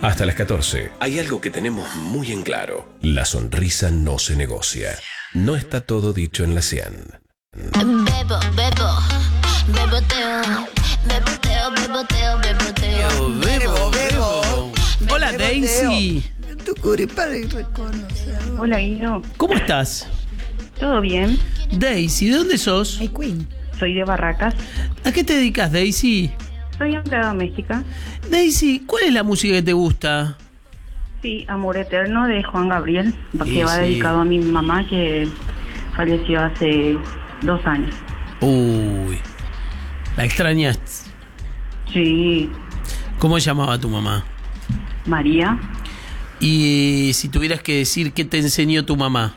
Hasta las 14. Hay algo que tenemos muy en claro. La sonrisa no se negocia. No está todo dicho en la 100. Bebo, beboteo, beboteo. Hola, Daisy. Hola, Guido. ¿Cómo estás? ¿Todo bien? Daisy, ¿de dónde sos? Hey, Queen. Soy de Barracas. ¿A qué te dedicas, Daisy? Soy empleada doméstica. Daisy, ¿cuál es la música que te gusta? Sí, Amor Eterno de Juan Gabriel, Sí, que va sí. dedicado a mi mamá que falleció hace 2 años. Uy, ¿la extrañas? Sí, ¿Cómo se llamaba tu mamá? María. Y si tuvieras que decir qué te enseñó tu mamá.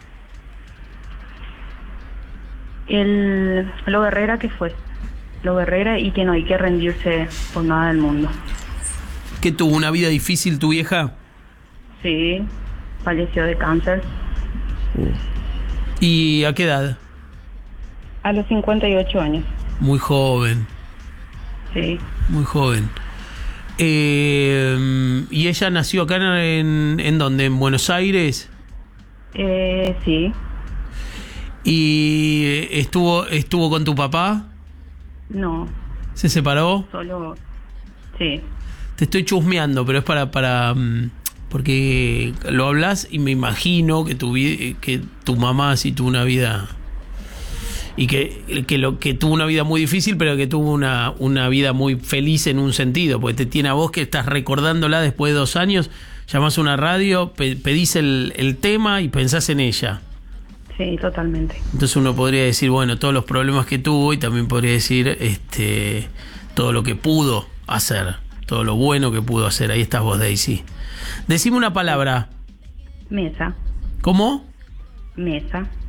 Lo guerrera que fue. Lo guerrera y que no hay que rendirse por nada del mundo. ¿Que tuvo una vida difícil tu vieja? Sí, falleció de cáncer ¿Y a qué edad? a los 58 años. Muy joven, Sí, muy joven. ¿Y ella nació acá en dónde? ¿En Buenos Aires? sí, ¿Y estuvo con tu papá? no, ¿Se separó? solo, sí. Te estoy chusmeando, pero es para porque lo hablas y me imagino que tu mamá sí tuvo una vida y que tuvo una vida muy difícil, pero que tuvo una vida muy feliz en un sentido, porque te tiene a vos que estás recordándola después de 2 años, llamás a una radio, pedís el tema y pensás en ella. Sí, totalmente. Entonces uno podría decir, bueno, todos los problemas que tuvo y también podría decir todo lo que pudo hacer, todo lo bueno que pudo hacer. Ahí estás vos, Daisy. Decime una palabra. Mesa, ¿Cómo? mesa.